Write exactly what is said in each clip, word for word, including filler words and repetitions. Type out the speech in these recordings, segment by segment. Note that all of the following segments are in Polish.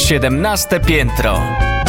siedemnaste piętro.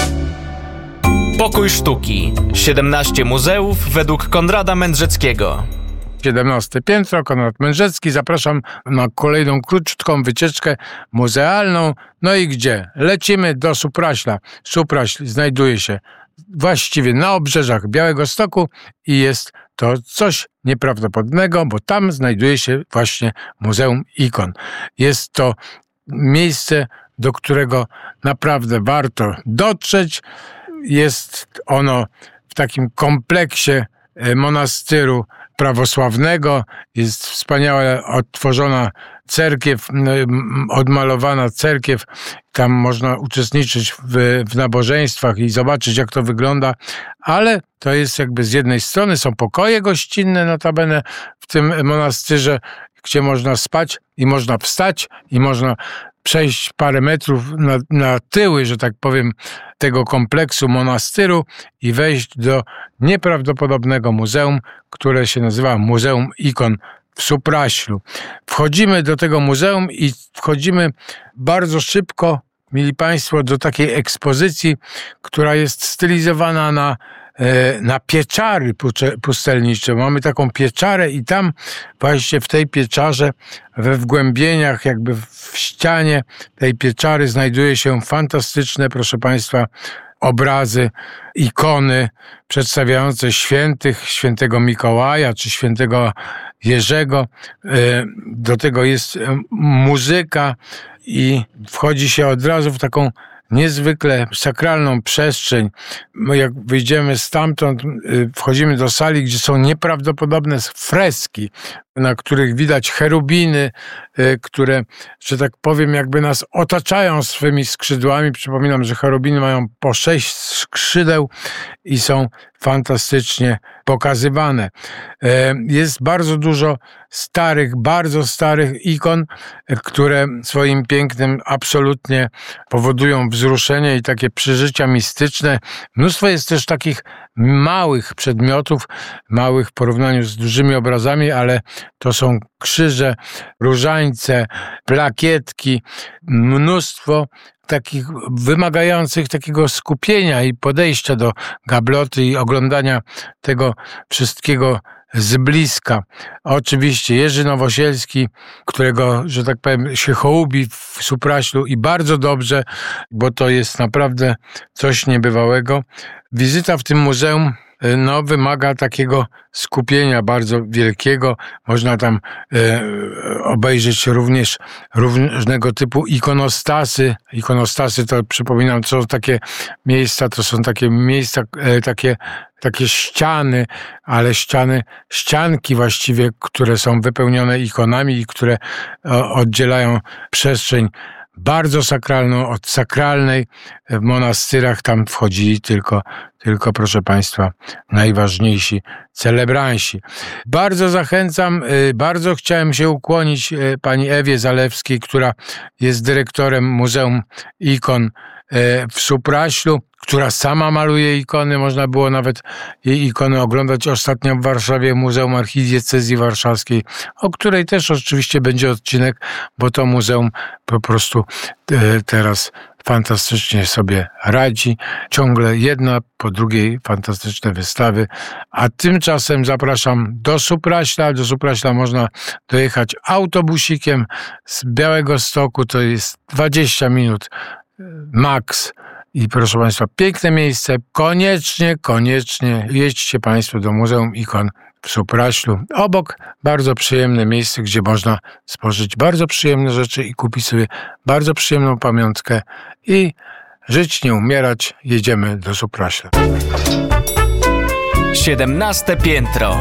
Pokój sztuki. siedemnaście muzeów według Konrada Mędrzeckiego. siedemnaste piętro, Konrad Mędrzecki. Zapraszam na kolejną krótką wycieczkę muzealną. No i gdzie? Lecimy do Supraśla. Supraśl znajduje się właściwie na obrzeżach Białegostoku i jest to coś nieprawdopodobnego, bo tam znajduje się właśnie Muzeum Ikon. Jest to miejsce, do którego naprawdę warto dotrzeć. Jest ono w takim kompleksie monastyru prawosławnego. Jest wspaniale odtworzona cerkiew, odmalowana cerkiew. Tam można uczestniczyć w, w nabożeństwach i zobaczyć, jak to wygląda. Ale to jest jakby z jednej strony są pokoje gościnne notabene w tym monastyrze, gdzie można spać i można wstać i można przejść parę metrów na, na tyły, że tak powiem, tego kompleksu monastyru i wejść do nieprawdopodobnego muzeum, które się nazywa Muzeum Ikon w Supraślu. Wchodzimy do tego muzeum i wchodzimy bardzo szybko, mili Państwo, do takiej ekspozycji, która jest stylizowana na na pieczary pustelnicze. Mamy taką pieczarę i tam właśnie w tej pieczarze, we wgłębieniach, jakby w ścianie tej pieczary znajduje się fantastyczne, proszę Państwa, obrazy, ikony przedstawiające świętych, świętego Mikołaja czy świętego Jerzego. Do tego jest muzyka i wchodzi się od razu w taką niezwykle sakralną przestrzeń. My jak wyjdziemy stamtąd, wchodzimy do sali, gdzie są nieprawdopodobne freski, na których widać cherubiny, które, że tak powiem, jakby nas otaczają swymi skrzydłami. Przypominam, że cherubiny mają po sześć skrzydeł i są fantastycznie pokazywane. Jest bardzo dużo starych, bardzo starych ikon, które swoim pięknem absolutnie powodują wzruszenie i takie przeżycia mistyczne. Mnóstwo jest też takich małych przedmiotów, małych w porównaniu z dużymi obrazami, ale to są krzyże, różańce, plakietki, mnóstwo takich wymagających takiego skupienia i podejścia do gabloty i oglądania tego wszystkiego z bliska. Oczywiście Jerzy Nowosielski, którego, że tak powiem, się hołubi w Supraślu i bardzo dobrze, bo to jest naprawdę coś niebywałego. Wizyta w tym muzeum no, wymaga takiego skupienia bardzo wielkiego. Można tam e, obejrzeć również różnego typu ikonostasy. Ikonostasy to, przypominam, to są takie miejsca, to są takie miejsca, e, takie, takie ściany, ale ściany, ścianki właściwie, które są wypełnione ikonami i które o, oddzielają przestrzeń bardzo sakralną od sakralnej. W monastyrach tam wchodzili tylko, tylko, proszę Państwa, najważniejsi celebransi. Bardzo zachęcam, bardzo chciałem się ukłonić pani Ewie Zalewskiej, która jest dyrektorem Muzeum Ikon w Supraślu, która sama maluje ikony. Można było nawet jej ikony oglądać ostatnio w Warszawie, Muzeum Archidiecezji Warszawskiej, o której też oczywiście będzie odcinek, bo to muzeum po prostu teraz fantastycznie sobie radzi. Ciągle jedna po drugiej fantastyczne wystawy. A tymczasem zapraszam do Supraśla. Do Supraśla można dojechać autobusikiem z Białegostoku. To jest dwadzieścia minut max. I proszę Państwa, piękne miejsce. Koniecznie, koniecznie jedźcie Państwo do Muzeum Ikon w Supraślu. Obok bardzo przyjemne miejsce, gdzie można spożyć bardzo przyjemne rzeczy i kupić sobie bardzo przyjemną pamiątkę i żyć, nie umierać. Jedziemy do Supraśla. siedemnaste piętro.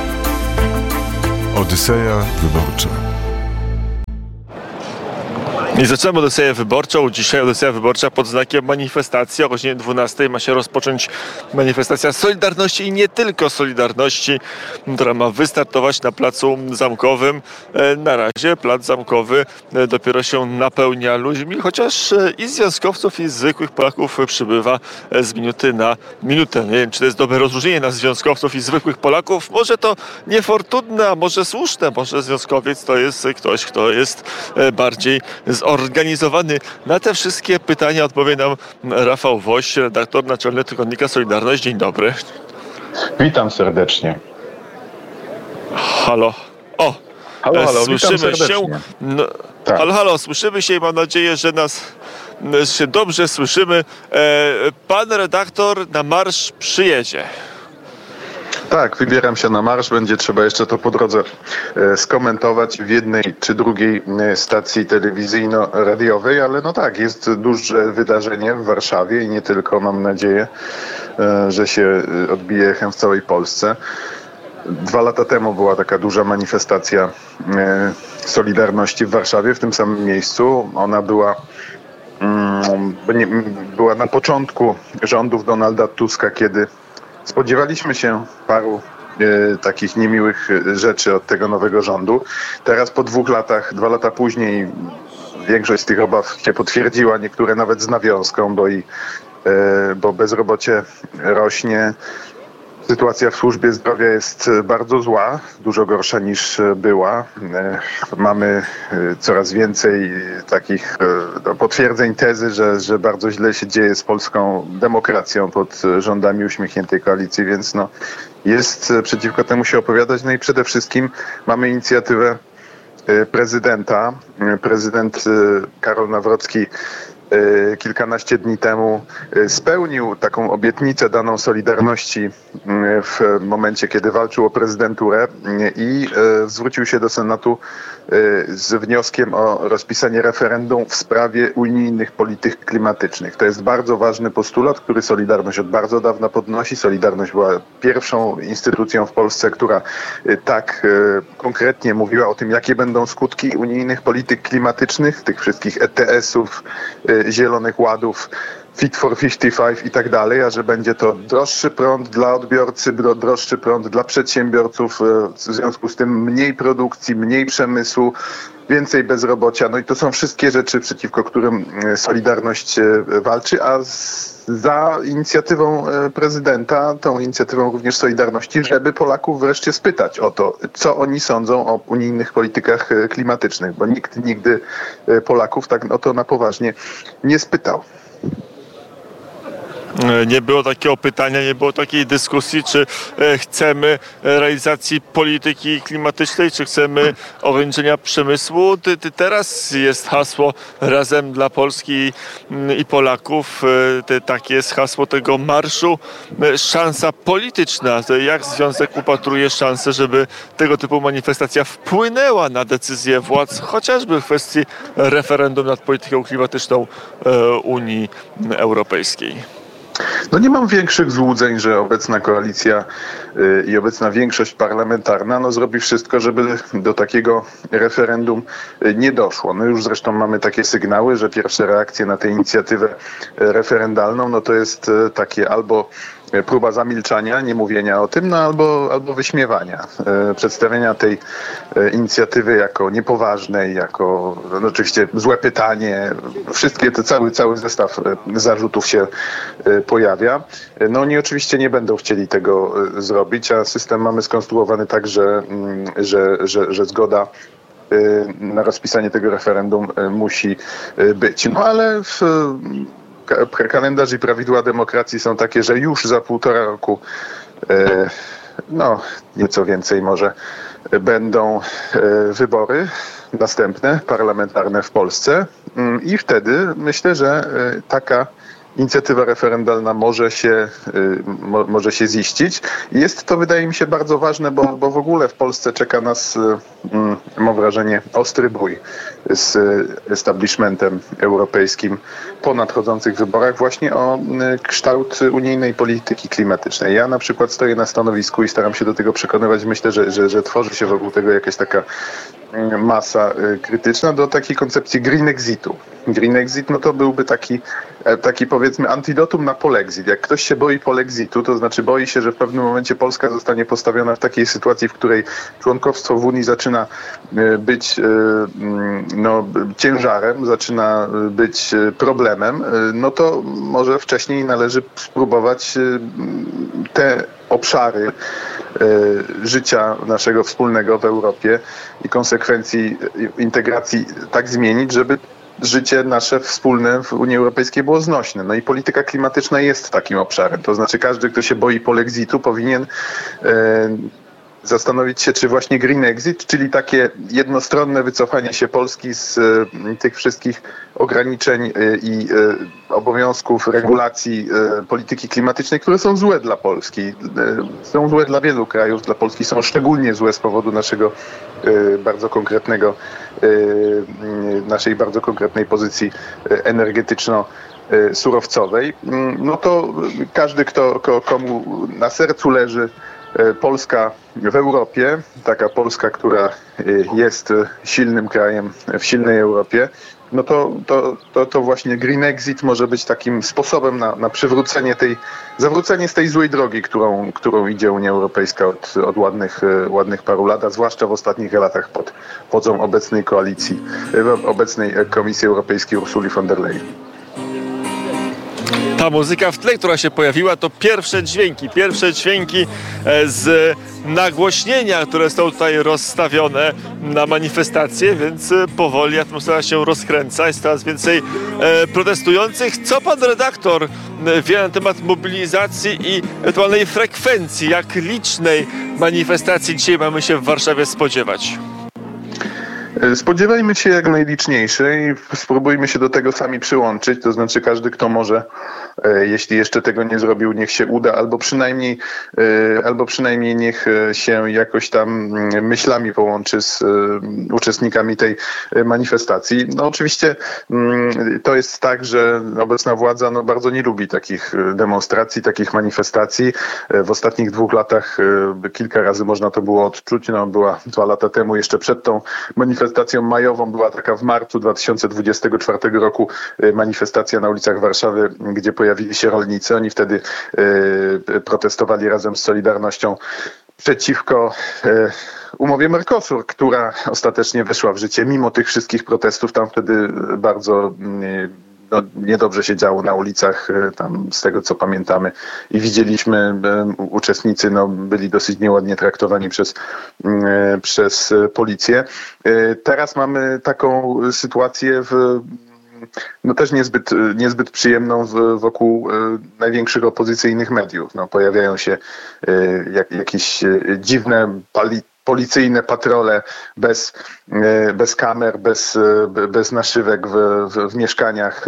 Odyseja wyborcza. I zaczynamy Odyseję Wyborczą. Dzisiaj Odyseja Wyborcza pod znakiem manifestacji. O godzinie dwunastej ma się rozpocząć manifestacja Solidarności i nie tylko Solidarności, która ma wystartować na Placu Zamkowym. Na razie Plac Zamkowy dopiero się napełnia ludźmi, chociaż i związkowców, i zwykłych Polaków przybywa z minuty na minutę. Nie wiem, czy to jest dobre rozróżnienie na związkowców i zwykłych Polaków. Może to niefortunne, a może słuszne. Może związkowiec to jest ktoś, kto jest bardziej zorganizowany. Na te wszystkie pytania odpowie nam Rafał Woś, redaktor naczelny tygodnika Solidarność. Dzień dobry. Witam serdecznie. Halo. O, halo, halo, słyszymy witam się. No, tak. Halo, halo, słyszymy się i mam nadzieję, że nas się dobrze słyszymy. Pan redaktor na marsz przyjedzie. Tak, wybieram się na marsz. Będzie trzeba jeszcze to po drodze skomentować w jednej czy drugiej stacji telewizyjno-radiowej, ale no tak, jest duże wydarzenie w Warszawie i nie tylko, mam nadzieję, że się odbije echem w całej Polsce. Dwa lata temu była taka duża manifestacja Solidarności w Warszawie, w tym samym miejscu. Ona była, była na początku rządów Donalda Tuska, kiedy spodziewaliśmy się paru e, takich niemiłych rzeczy od tego nowego rządu. Teraz po dwóch latach, dwa lata później większość z tych obaw się potwierdziła, niektóre nawet z nawiązką, bo, i, e, bo bezrobocie rośnie. Sytuacja w służbie zdrowia jest bardzo zła, dużo gorsza niż była. Mamy coraz więcej takich potwierdzeń tezy, że, że bardzo źle się dzieje z polską demokracją pod rządami uśmiechniętej koalicji, więc no, jest przeciwko temu się opowiadać. No i przede wszystkim mamy inicjatywę prezydenta. Prezydent Karol Nawrocki kilkanaście dni temu spełnił taką obietnicę daną Solidarności w momencie, kiedy walczył o prezydenturę i zwrócił się do Senatu z wnioskiem o rozpisanie referendum w sprawie unijnych polityk klimatycznych. To jest bardzo ważny postulat, który Solidarność od bardzo dawna podnosi. Solidarność była pierwszą instytucją w Polsce, która tak konkretnie mówiła o tym, jakie będą skutki unijnych polityk klimatycznych, tych wszystkich E T S-ów, Zielonych Ładów, Fit for pięćdziesiąt pięć i tak dalej, a że będzie to droższy prąd dla odbiorcy, droższy prąd dla przedsiębiorców, w związku z tym mniej produkcji, mniej przemysłu, więcej bezrobocia. No i to są wszystkie rzeczy, przeciwko którym Solidarność walczy, a za inicjatywą prezydenta, tą inicjatywą również Solidarności, żeby Polaków wreszcie spytać o to, co oni sądzą o unijnych politykach klimatycznych, bo nikt nigdy Polaków tak o to na poważnie nie spytał. Nie było takiego pytania, nie było takiej dyskusji, czy chcemy realizacji polityki klimatycznej, czy chcemy ograniczenia przemysłu. Teraz jest hasło Razem dla Polski i Polaków. Takie jest hasło tego marszu. Szansa polityczna. Jak związek upatruje szansę, żeby tego typu manifestacja wpłynęła na decyzje władz, chociażby w kwestii referendum nad polityką klimatyczną Unii Europejskiej? No nie mam większych złudzeń, że obecna koalicja y, i obecna większość parlamentarna no, zrobi wszystko, żeby do takiego referendum y, nie doszło. No już zresztą mamy takie sygnały, że pierwsze reakcje na tę inicjatywę referendalną no to jest y, takie albo próba zamilczania, nie mówienia o tym, no albo, albo wyśmiewania. E, przedstawienia tej e, inicjatywy jako niepoważnej, jako no, oczywiście złe pytanie. Wszystkie te, cały, cały zestaw e, zarzutów się e, pojawia. E, no oni oczywiście nie będą chcieli tego e, zrobić, a system mamy skonstruowany tak, że, m, że, że, że zgoda na rozpisanie tego referendum musi być. No ale w kalendarz i prawidła demokracji są takie, że już za półtora roku, no nieco więcej może, będą wybory następne, parlamentarne w Polsce i wtedy myślę, że taka inicjatywa referendalna może się, mo, może się ziścić. Jest to, wydaje mi się, bardzo ważne, bo, bo w ogóle w Polsce czeka nas, mam wrażenie, ostry bój z establishmentem europejskim po nadchodzących wyborach właśnie o kształt unijnej polityki klimatycznej. Ja na przykład stoję na stanowisku i staram się do tego przekonywać. Myślę, że, że, że tworzy się wokół tego jakaś taka masa krytyczna do takiej koncepcji green exitu. Green exit, no to byłby taki, taki powiedzmy antidotum na polexit. Jak ktoś się boi polexitu, to znaczy boi się, że w pewnym momencie Polska zostanie postawiona w takiej sytuacji, w której członkostwo w Unii zaczyna być no, ciężarem, zaczyna być problemem, no to może wcześniej należy spróbować te obszary życia naszego wspólnego w Europie i konsekwencji integracji tak zmienić, żeby życie nasze wspólne w Unii Europejskiej było znośne. No i polityka klimatyczna jest takim obszarem. To znaczy każdy, kto się boi polexitu, powinien e, zastanowić się, czy właśnie green exit, czyli takie jednostronne wycofanie się Polski z e, tych wszystkich ograniczeń e, i e, obowiązków, regulacji e, polityki klimatycznej, które są złe dla Polski. E, są złe dla wielu krajów, dla Polski są szczególnie złe z powodu naszego e, bardzo konkretnego, e, naszej bardzo konkretnej pozycji energetyczno-surowcowej. No to każdy, kto, komu na sercu leży Polska w Europie, taka Polska, która jest silnym krajem w silnej Europie, no to, to, to, to właśnie green exit może być takim sposobem na, na przywrócenie tej, zawrócenie z tej złej drogi, którą, którą idzie Unia Europejska od, od ładnych, ładnych paru lat, a zwłaszcza w ostatnich latach pod wodzą obecnej koalicji, obecnej Komisji Europejskiej Ursuli von der Leyen. Ta muzyka w tle, która się pojawiła, to pierwsze dźwięki, pierwsze dźwięki z nagłośnienia, które są tutaj rozstawione na manifestację, więc powoli atmosfera się rozkręca, jest coraz więcej protestujących. Co pan redaktor wie na temat mobilizacji i ewentualnej frekwencji? Jak licznej manifestacji dzisiaj mamy się w Warszawie spodziewać? Spodziewajmy się jak najliczniejszej, spróbujmy się do tego sami przyłączyć, to znaczy każdy, kto może, jeśli jeszcze tego nie zrobił, niech się uda, albo przynajmniej, albo przynajmniej niech się jakoś tam myślami połączy z uczestnikami tej manifestacji. No oczywiście to jest tak, że obecna władza no, bardzo nie lubi takich demonstracji, takich manifestacji. W ostatnich dwóch latach kilka razy można to było odczuć, no była dwa lata temu, jeszcze przed tą manifestacją majową była taka w marcu dwa tysiące dwudziestego czwartego roku manifestacja na ulicach Warszawy, gdzie pojawili się rolnicy. Oni wtedy y, protestowali razem z Solidarnością przeciwko y, umowie Mercosur, która ostatecznie weszła w życie mimo tych wszystkich protestów. Tam wtedy bardzo y, no, niedobrze się działo na ulicach, tam z tego co pamiętamy i widzieliśmy, uczestnicy no, byli dosyć nieładnie traktowani przez, przez policję. Teraz mamy taką sytuację w no też niezbyt, niezbyt przyjemną w, wokół największych opozycyjnych mediów. No, pojawiają się jak, jakieś dziwne pali policyjne patrole bez, bez kamer, bez, bez naszywek w, w, w mieszkaniach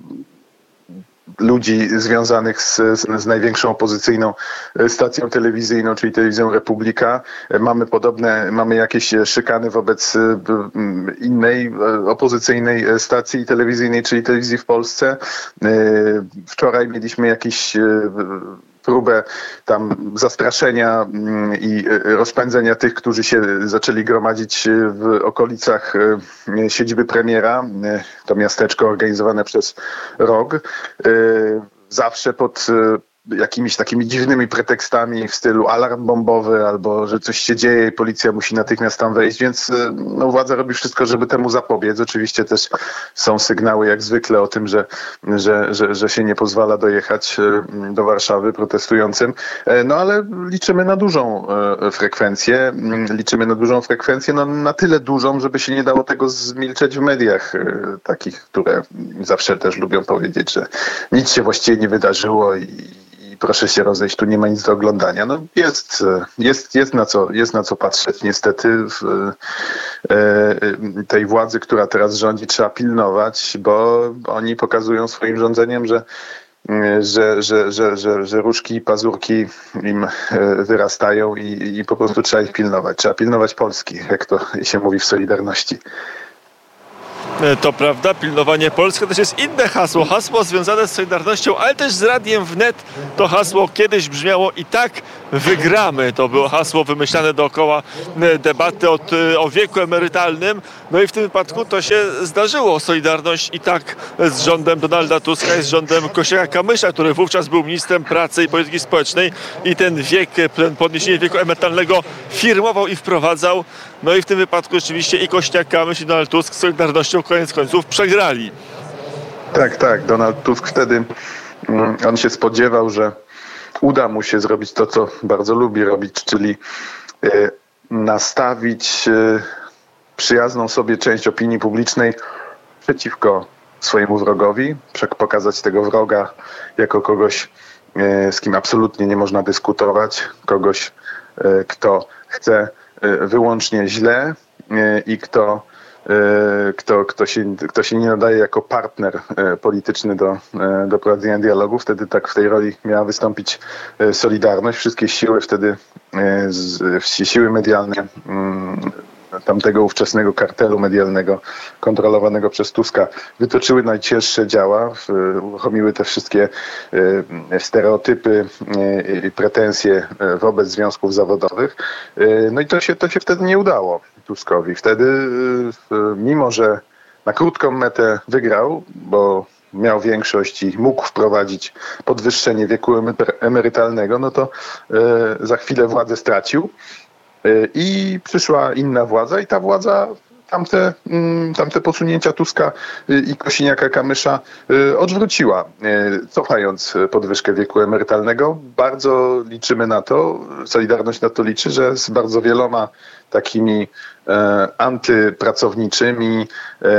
ludzi związanych z, z, z największą opozycyjną stacją telewizyjną, czyli Telewizją Republika. Mamy podobne, mamy jakieś szykany wobec innej opozycyjnej stacji telewizyjnej, czyli Telewizji w Polsce. Wczoraj mieliśmy jakiś próbę tam zastraszenia i rozpędzenia tych, którzy się zaczęli gromadzić w okolicach siedziby premiera. To miasteczko organizowane przez R O G. Zawsze pod jakimiś takimi dziwnymi pretekstami w stylu alarm bombowy albo, że coś się dzieje i policja musi natychmiast tam wejść, więc no, władza robi wszystko, żeby temu zapobiec. Oczywiście też są sygnały jak zwykle o tym, że, że, że, że się nie pozwala dojechać do Warszawy protestującym, no ale liczymy na dużą frekwencję, liczymy na dużą frekwencję, no na tyle dużą, żeby się nie dało tego zmilczeć w mediach takich, które zawsze też lubią powiedzieć, że nic się właściwie nie wydarzyło i proszę się rozejść, tu nie ma nic do oglądania. No jest, jest, jest, na, co, jest na co patrzeć. Niestety w, e, tej władzy, która teraz rządzi, trzeba pilnować, bo oni pokazują swoim rządzeniem, że Że, że, że, że, że różki i pazurki im wyrastają i, i po prostu trzeba ich pilnować. Trzeba pilnować Polski, jak to się mówi w Solidarności. To prawda, pilnowanie Polski też jest inne hasło. Hasło związane z Solidarnością, ale też z Radiem Wnet. To hasło kiedyś brzmiało i tak wygramy. To było hasło wymyślane dookoła debaty od, o wieku emerytalnym. No i w tym wypadku to się zdarzyło. Solidarność i tak z rządem Donalda Tuska i z rządem Kosiniaka-Kamysza, który wówczas był ministrem pracy i polityki społecznej i ten wiek, podniesienie wieku emerytalnego firmował i wprowadzał. No i w tym wypadku rzeczywiście i Kosiniak-Kamysz i Donald Tusk z Solidarnością koniec końców przegrali. Tak, tak. Donald Tusk wtedy, on się spodziewał, że uda mu się zrobić to, co bardzo lubi robić, czyli nastawić przyjazną sobie część opinii publicznej przeciwko swojemu wrogowi, pokazać tego wroga jako kogoś, z kim absolutnie nie można dyskutować, kogoś, kto chce wyłącznie źle i kto, kto, kto, się, kto się nie nadaje jako partner polityczny do, do prowadzenia dialogu. Wtedy tak w tej roli miała wystąpić Solidarność. Wszystkie siły wtedy, siły medialne tamtego ówczesnego kartelu medialnego kontrolowanego przez Tuska wytoczyły najcięższe działa, uruchomiły te wszystkie stereotypy i pretensje wobec związków zawodowych. No i to się, to się wtedy nie udało Tuskowi. Wtedy, mimo że na krótką metę wygrał, bo miał większość i mógł wprowadzić podwyższenie wieku emerytalnego, no to za chwilę władzę stracił. I przyszła inna władza i ta władza tamte, tamte posunięcia Tuska i Kosiniaka-Kamysza odwróciła, cofając podwyżkę wieku emerytalnego. Bardzo liczymy na to, Solidarność na to liczy, że z bardzo wieloma takimi antypracowniczymi,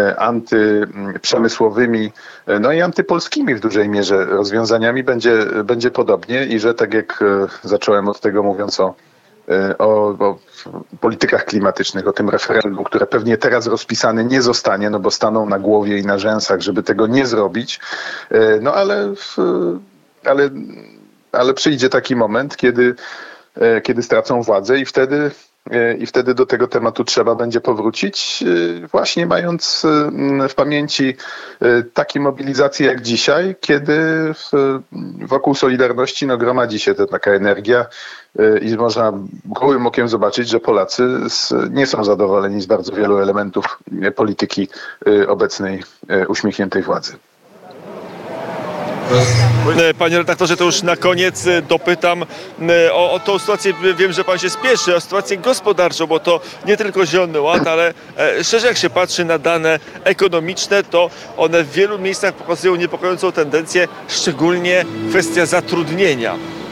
antyprzemysłowymi, no i antypolskimi w dużej mierze rozwiązaniami będzie, będzie podobnie i że tak jak zacząłem od tego mówiąc o O, o politykach klimatycznych, o tym referendum, które pewnie teraz rozpisane nie zostanie, no bo staną na głowie i na rzęsach, żeby tego nie zrobić. No ale, ale, ale przyjdzie taki moment, kiedy, kiedy stracą władzę i wtedy i wtedy do tego tematu trzeba będzie powrócić, właśnie mając w pamięci takie mobilizacje jak dzisiaj, kiedy wokół Solidarności no, gromadzi się ta taka energia i można gołym okiem zobaczyć, że Polacy nie są zadowoleni z bardzo wielu elementów polityki obecnej uśmiechniętej władzy. Panie redaktorze, to już na koniec dopytam o, o tą sytuację. Wiem, że pan się spieszy, o sytuację gospodarczą, bo to nie tylko Zielony Ład, ale szczerze jak się patrzy na dane ekonomiczne, to one w wielu miejscach pokazują niepokojącą tendencję, szczególnie kwestia zatrudnienia.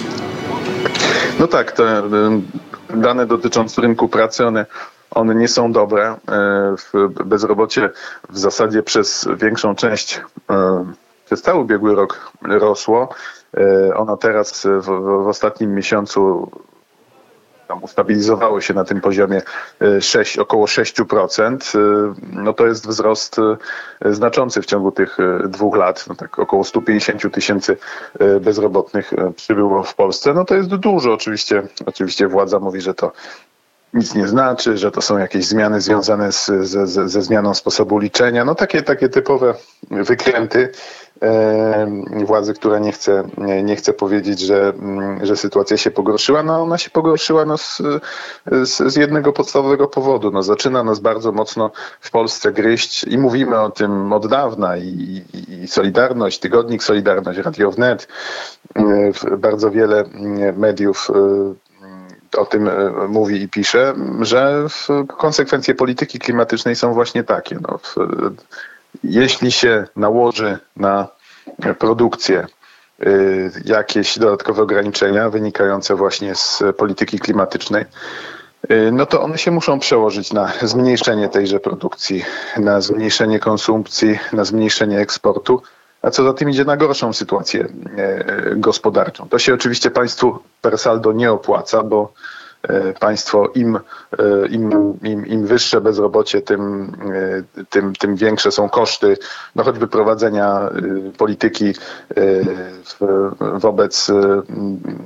No tak, te dane dotyczące rynku pracy, one One nie są dobre. Bezrobocie w zasadzie przez większą część przez cały ubiegły rok rosło. Ono teraz w, w ostatnim miesiącu tam ustabilizowało się na tym poziomie sześć, około sześć procent. No to jest wzrost znaczący w ciągu tych dwóch lat. No tak około sto pięćdziesiąt tysięcy bezrobotnych przybyło w Polsce. No to jest dużo. Oczywiście, oczywiście władza mówi, że to nic nie znaczy, że to są jakieś zmiany związane z, ze, ze zmianą sposobu liczenia. No takie, takie typowe wykręty e, władzy, która nie chce, nie, nie chce powiedzieć, że, że sytuacja się pogorszyła. No ona się pogorszyła no, z, z, z jednego podstawowego powodu. No, zaczyna nas bardzo mocno w Polsce gryźć i mówimy o tym od dawna i, i, i Solidarność, Tygodnik Solidarność, Radio Wnet, e, bardzo wiele mediów e, o tym mówi i pisze, że konsekwencje polityki klimatycznej są właśnie takie. No, w, jeśli się nałoży na produkcję y, jakieś dodatkowe ograniczenia wynikające właśnie z polityki klimatycznej, y, no to one się muszą przełożyć na zmniejszenie tejże produkcji, na zmniejszenie konsumpcji, na zmniejszenie eksportu, a co za tym idzie na gorszą sytuację gospodarczą. To się oczywiście państwu per saldo nie opłaca, bo państwo im, im, im, im wyższe bezrobocie, tym, tym, tym większe są koszty, no choćby prowadzenia polityki wobec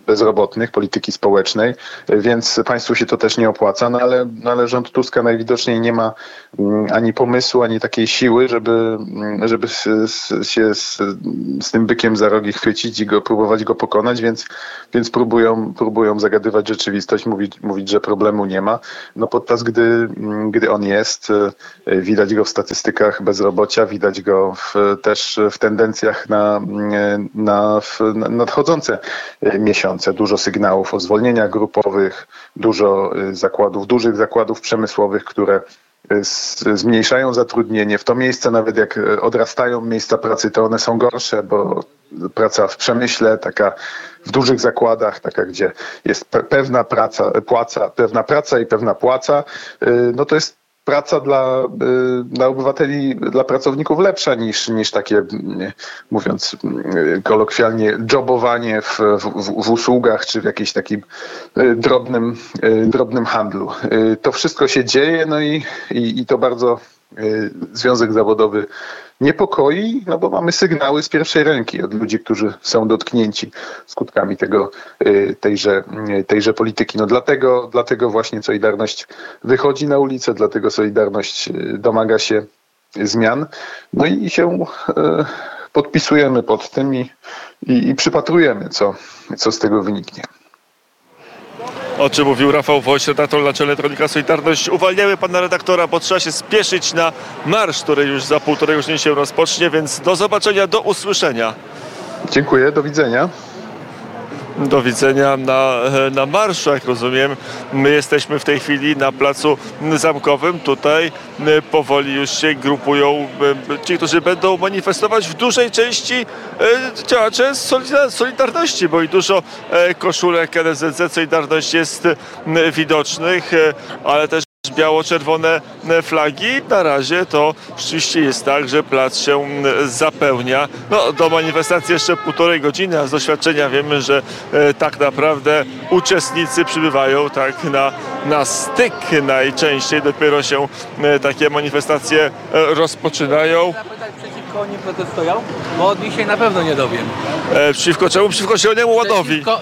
bezrobotnych, polityki społecznej, więc państwu się to też nie opłaca, no ale, no ale rząd Tuska najwidoczniej nie ma ani pomysłu, ani takiej siły, żeby, żeby się z, z tym bykiem za rogi chwycić i go, próbować go pokonać, więc, więc próbują, próbują zagadywać rzeczywistość, mówić, mówić, że problemu nie ma, no podczas gdy, gdy on jest, widać go w statystykach bezrobocia, widać go w, też w tendencjach na, na, na nadchodzące miesiące. Dużo sygnałów o zwolnieniach grupowych, dużo zakładów, dużych zakładów przemysłowych, które zmniejszają zatrudnienie. W to miejsce nawet jak odrastają miejsca pracy, to one są gorsze, bo praca w przemyśle, taka w dużych zakładach, taka gdzie jest pewna praca, płaca, pewna praca i pewna płaca, no to jest praca dla, dla obywateli, dla pracowników lepsza niż, niż takie, mówiąc kolokwialnie, jobowanie w, w, w usługach czy w jakimś takim drobnym, drobnym handlu. To wszystko się dzieje, no i, i, i to bardzo Związek Zawodowy niepokoi, no bo mamy sygnały z pierwszej ręki od ludzi, którzy są dotknięci skutkami tego, tejże, tejże polityki. No dlatego, dlatego właśnie Solidarność wychodzi na ulicę, dlatego Solidarność domaga się zmian. No i się podpisujemy pod tym i, i, i przypatrujemy, co, co z tego wyniknie. O czym mówił Rafał Woś, redaktor naczelny tygodnika Solidarność. Uwalniamy pana redaktora, bo trzeba się spieszyć na marsz, który już za półtorej godziny się rozpocznie, więc do zobaczenia, do usłyszenia. Dziękuję, do widzenia. Do widzenia na, na marszu, jak rozumiem. My jesteśmy w tej chwili na placu Zamkowym. Tutaj powoli już się grupują ci, którzy będą manifestować w dużej części działacze Solidarności, bo i dużo koszulek N S Z Z Solidarność jest widocznych, ale też biało-czerwone flagi. Na razie to rzeczywiście jest tak, że plac się zapełnia. No, do manifestacji jeszcze półtorej godziny, a z doświadczenia wiemy, że e, tak naprawdę uczestnicy przybywają tak na, na styk najczęściej. Dopiero się e, takie manifestacje e, rozpoczynają. Przeciwko nim protestują, bo od nich się na pewno nie dowiem. E, przeciwko czemu? Przeciwko Zielonému Ładowi. Przeciwko...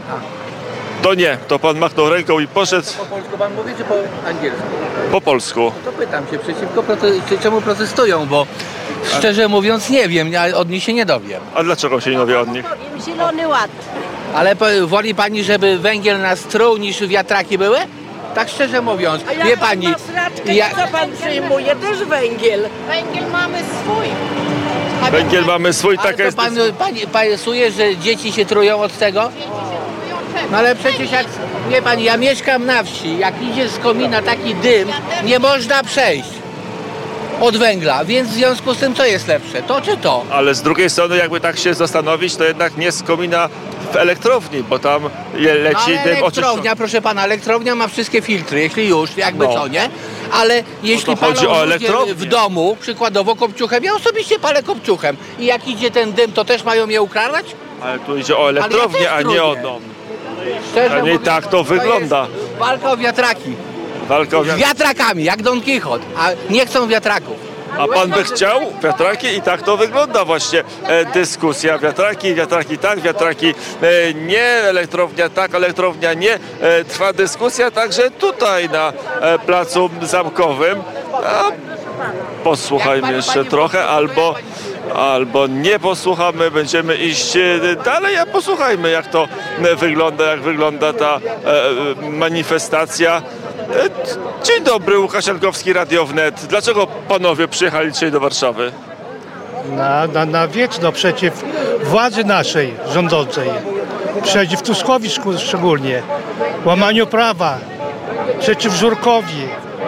To nie, to pan machnął ręką i poszedł. Po polsku pan mówi, czy po angielsku? Po polsku. No to pytam się, przeciwko prote- czemu protestują, bo szczerze mówiąc nie wiem, ja od nich się nie dowiem. A dlaczego się nie dowie od nich? Zielony Ład. Ale po, woli pani, żeby węgiel nas truł niż wiatraki były? Tak szczerze mówiąc, A wie jak pani... pan ma sraczkę, ja... to co pan przyjmuje? Też węgiel. Węgiel mamy swój. A Węgiel mamy swój, Ale taka to jest... pan, pani pasuje, że dzieci się trują od tego? No ale przecież jak, wie pani, ja mieszkam na wsi, jak idzie z komina taki dym, nie można przejść od węgla, więc w związku z tym co jest lepsze, to czy to? Ale z drugiej strony, jakby tak się zastanowić, to jednak nie z komina w elektrowni, bo tam je No, leci ale dym elektrownia, oczyszczony. proszę pana, elektrownia ma wszystkie filtry, jeśli już, jakby No. co, nie? Ale jeśli to chodzi palą o ludzie elektrownię. w domu, przykładowo kopciuchem, ja osobiście palę kopciuchem i jak idzie ten dym, to też mają mnie ukradać? Ale tu idzie o elektrownię, też a nie o truję. dom. Szczerze Przynajmniej mówiąc, tak to wygląda. jest walka o wiatraki. Walka o Z wiatr... wiatrakami, jak Don Quixote, a nie chcą wiatraków. A pan by chciał wiatraki i tak to wygląda właśnie e, dyskusja. Wiatraki, wiatraki tak, wiatraki e, nie, elektrownia tak, elektrownia nie. E, trwa dyskusja także tutaj na e, placu Zamkowym. A posłuchajmy jeszcze trochę albo... Albo nie posłuchamy, będziemy iść dalej, a posłuchajmy, jak to wygląda, jak wygląda ta e, manifestacja. E, dzień dobry, Łukasz Jankowski, Radio Wnet. Dlaczego panowie przyjechali dzisiaj do Warszawy? Na, na, na wieczno przeciw władzy naszej rządzącej, przeciw Tuskowi szczególnie, łamaniu prawa, przeciw Żurkowi.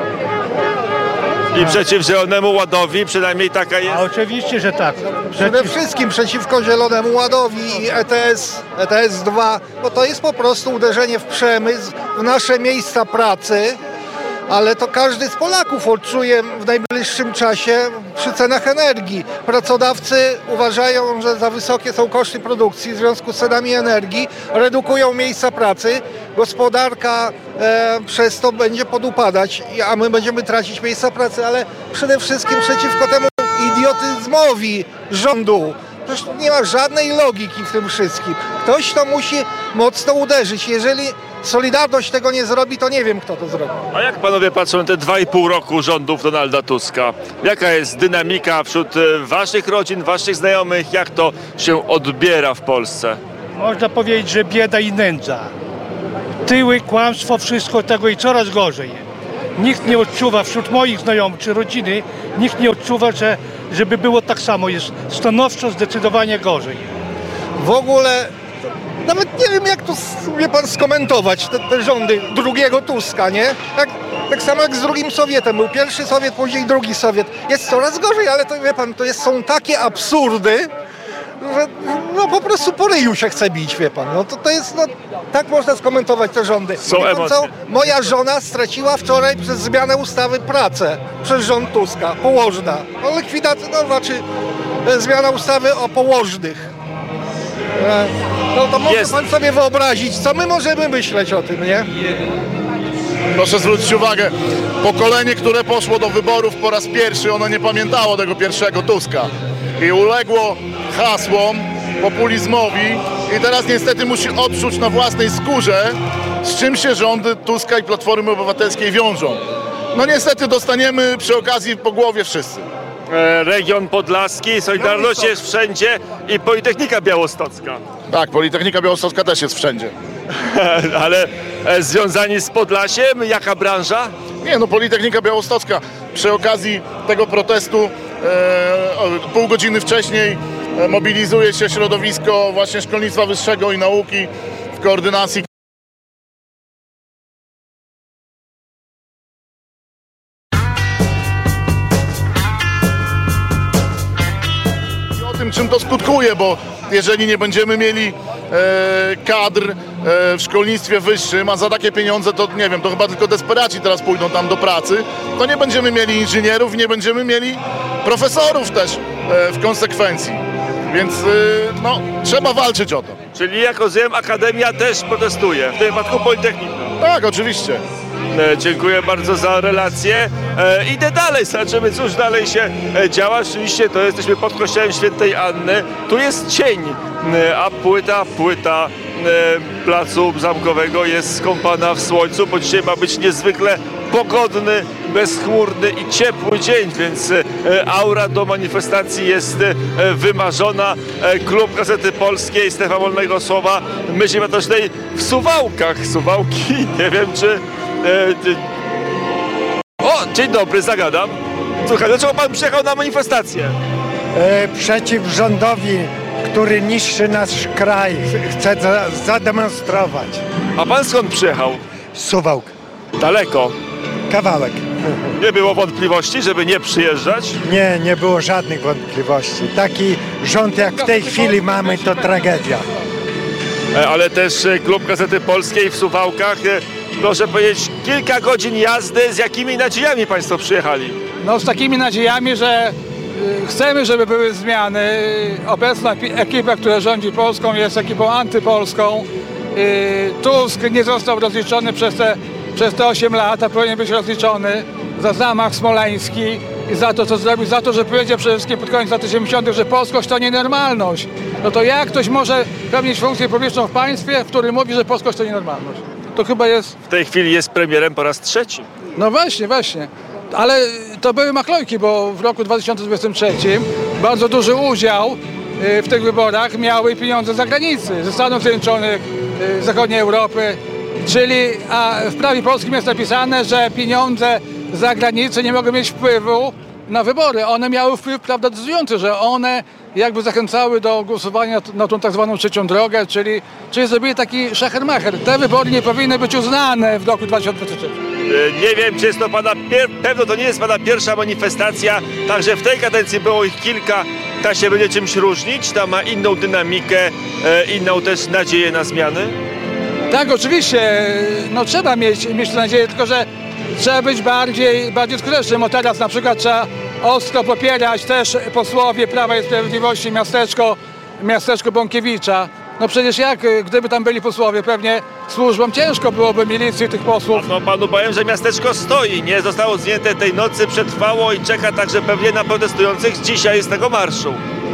I przeciw Zielonemu Ładowi, przynajmniej taka jest. A oczywiście, że tak. Przede Przeciw, wszystkim przeciwko Zielonemu Ładowi i E T S, E T S dwa, bo to jest po prostu uderzenie w przemysł, w nasze miejsca pracy, ale to każdy z Polaków odczuje w najbliższym czasie przy cenach energii. Pracodawcy uważają, że za wysokie są koszty produkcji w związku z cenami energii, redukują miejsca pracy, gospodarka e, przez to będzie podupadać, a my będziemy tracić miejsca pracy, ale przede wszystkim przeciwko temu idiotyzmowi rządu. Przecież tu nie ma żadnej logiki w tym wszystkim. Ktoś to musi mocno uderzyć. Jeżeli Solidarność tego nie zrobi, to nie wiem, kto to zrobi. A jak panowie patrzą na te dwa i pół roku rządów Donalda Tuska? Jaka jest dynamika wśród e, waszych rodzin, waszych znajomych? Jak to się odbiera w Polsce? Można powiedzieć, że bieda i nędza. Tyły, kłamstwo, wszystko tego i coraz gorzej. Nikt nie odczuwa, wśród moich znajomych czy rodziny, nikt nie odczuwa, że, żeby było tak samo. Jest stanowczo zdecydowanie gorzej. W ogóle nawet nie wiem, jak to wie pan skomentować, te, te rządy drugiego Tuska, nie? Tak, tak samo jak z drugim Sowietem. Był pierwszy Sowiet, później drugi Sowiet. Jest coraz gorzej, ale to wie pan, to jest, są takie absurdy, że no po prostu po ryju się chce bić, wie pan. No to, to jest, no, tak można skomentować te rządy. Są Wie pan emocje. co? Moja żona straciła wczoraj przez zmianę ustawy pracę przez rząd Tuska, położna. No likwidacja, no znaczy e, zmiana ustawy o położnych. E, No to może Jest. pan sobie wyobrazić, co my możemy myśleć o tym, nie? Proszę zwrócić uwagę, pokolenie, które poszło do wyborów po raz pierwszy, ono nie pamiętało tego pierwszego Tuska i uległo hasłom, populizmowi i teraz niestety musi odczuć na własnej skórze, z czym się rządy Tuska i Platformy Obywatelskiej wiążą. No niestety dostaniemy przy okazji po głowie wszyscy. E, region podlaski, Solidarność jest wszędzie i Politechnika Białostocka. Tak, Politechnika Białostocka też jest wszędzie. Ale e, związani z Podlasiem, jaka branża? Nie, no Politechnika Białostocka przy okazji tego protestu e, o, pół godziny wcześniej e, mobilizuje się środowisko właśnie szkolnictwa wyższego i nauki w koordynacji. I o tym, czym to skutkuje, bo jeżeli nie będziemy mieli e, kadr e, w szkolnictwie wyższym, a za takie pieniądze to nie wiem, to chyba tylko desperaci teraz pójdą tam do pracy, to nie będziemy mieli inżynierów, nie będziemy mieli profesorów też e, w konsekwencji. Więc e, no, trzeba walczyć o to. Czyli jak rozumiem, Akademia też protestuje, w tym wypadku Politechnika. Tak, oczywiście. E, dziękuję bardzo za relację. E, idę dalej, zobaczymy, cóż dalej się e, działa. Oczywiście to jesteśmy pod kościołem Świętej Anny. Tu jest cień, e, a płyta, płyta e, placu Zamkowego jest skąpana w słońcu, bo dzisiaj ma być niezwykle pogodny, bezchmurny i ciepły dzień, więc e, aura do manifestacji jest e, wymarzona. E, Klub Gazety Polskiej, Strefa Wolnego Słowa, myśli Matocznej w Suwałkach. Suwałki, nie wiem czy... E, ty... O, dzień dobry, zagadam. Słuchaj, dlaczego pan przyjechał na manifestację? E, przeciw rządowi, który niszczy nasz kraj, chce za, zademonstrować. A pan skąd przyjechał? Suwałk, Daleko. kawałek. Nie było wątpliwości, żeby nie przyjeżdżać? Nie, nie było żadnych wątpliwości. Taki rząd jak w tej chwili mamy, to tragedia. E, ale też e, Klub Gazety Polskiej w Suwałkach. E, proszę powiedzieć, kilka godzin jazdy. Z jakimi nadziejami państwo przyjechali? No z takimi nadziejami, że y, chcemy, żeby były zmiany. Obecna pi- ekipa, która rządzi Polską, jest ekipą antypolską. Y, Tusk nie został rozliczony przez te, przez te osiem lat, a powinien być rozliczony za zamach smoleński i za to, co zrobił, za to, że powiedział przede wszystkim pod koniec lat osiemdziesiątych, że polskość to nienormalność. No to jak ktoś może pełnić funkcję publiczną w państwie, w którym mówi, że polskość to nienormalność? To chyba jest... W tej chwili jest premierem po raz trzeci. No właśnie, właśnie. Ale to były machlojki, bo w roku dwa tysiące dwudziestym trzecim bardzo duży udział y, w tych wyborach miały pieniądze z zagranicy, ze Stanów Zjednoczonych, y, zachodniej Europy. Czyli a w prawie polskim jest napisane, że pieniądze z zagranicy nie mogą mieć wpływu na wybory. One miały wpływ, prawda, decydujący, że one jakby zachęcały do głosowania na tą tak zwaną trzecią drogę, czyli, czyli zrobili taki szachermacher. Te wybory nie powinny być uznane w roku dwa tysiące dwudziestym trzecim. E, nie wiem, czy jest to pana, pier- pewno to nie jest pana pierwsza manifestacja, także w tej kadencji było ich kilka. Ta się będzie czymś różnić, ta ma inną dynamikę, e, inną też nadzieję na zmiany. Tak, oczywiście, no trzeba mieć, mieć tę nadzieję, tylko że trzeba być bardziej, bardziej skutecznym. Bo teraz na przykład trzeba ostro popierać też posłowie Prawa i Sprawiedliwości miasteczko, miasteczko Bąkiewicza. No przecież jak, gdyby tam byli posłowie, pewnie służbom ciężko byłoby milicji tych posłów. No panu powiem, że miasteczko stoi, nie zostało zdjęte tej nocy, przetrwało i czeka także pewnie na protestujących dzisiaj z tego marszu.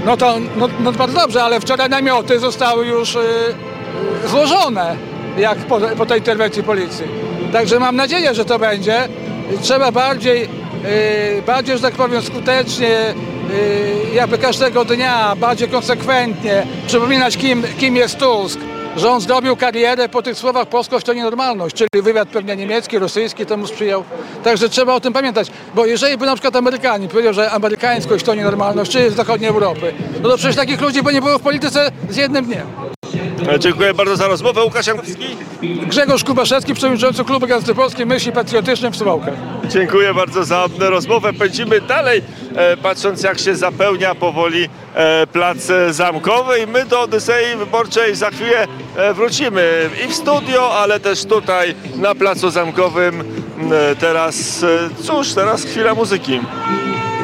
no to no, no bardzo dobrze, ale wczoraj namioty zostały już y, y, złożone, jak po, po tej interwencji policji. Także mam nadzieję, że to będzie. Trzeba bardziej, y, bardziej, że tak powiem, skutecznie, y, jakby każdego dnia, bardziej konsekwentnie przypominać, kim, kim jest Tusk. Że on zrobił karierę po tych słowach polskość to nienormalność, czyli wywiad pewnie niemiecki, rosyjski temu sprzyjał. Także trzeba o tym pamiętać, bo jeżeli by na przykład Amerykanie powiedział, że amerykańskość to nienormalność, czy z zachodniej Europy, no to przecież takich ludzi by nie było w polityce z jednym dniem. Dziękuję bardzo za rozmowę. Łukasz Jankowski. Grzegorz Kubaszewski, przewodniczący Klubu Gazety Polskiej Myśli Patriotycznej w Suwałkach. Dziękuję bardzo za rozmowę. Pędzimy dalej, e, patrząc jak się zapełnia powoli e, plac Zamkowy i my do Odysei Wyborczej za chwilę e, wrócimy i w studio, ale też tutaj na placu Zamkowym. E, teraz, e, cóż, teraz chwila muzyki.